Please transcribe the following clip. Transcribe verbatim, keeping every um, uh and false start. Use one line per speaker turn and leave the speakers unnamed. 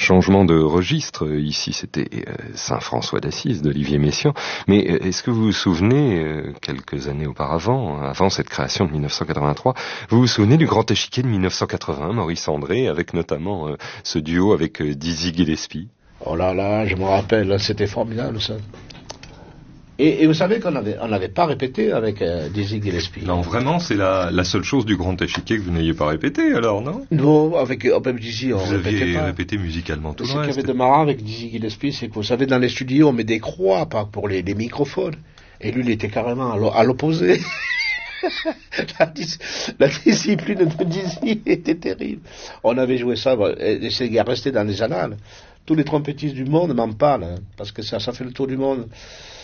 changement de registre. Ici, c'était euh, Saint-François d'Assise d'Olivier Messiaen. Mais euh, est-ce que vous vous souvenez, euh, quelques années auparavant, avant cette création de mille neuf cent quatre-vingt-trois, vous vous souvenez du Grand Échiquier de mille neuf cent quatre-vingts, Maurice André, avec notamment euh, ce duo avec euh, Dizzy Gillespie?
Oh là là, je me rappelle, c'était formidable ça. Et, et vous savez qu'on n'avait on n'avait pas répété avec euh, Dizzy Gillespie.
Non, vraiment, c'est la, la seule chose du Grand Échiquier que vous n'ayez pas répété, alors, non?
Non, avec euh, même Dizzy, on
vous
répétait
aviez
pas.
répété musicalement tout le
Ce qu'il y
reste.
avait de marrant avec Dizzy Gillespie, c'est que vous savez, dans les studios, on met des croix pas pour les, les microphones. Et lui, il était carrément à l'o- à l'opposé. la, dis- la discipline de Dizzy était terrible. On avait joué ça, bon, et c'est resté dans les annales. Tous les trompettistes du monde m'en parlent, hein, parce que ça, ça fait le tour du monde.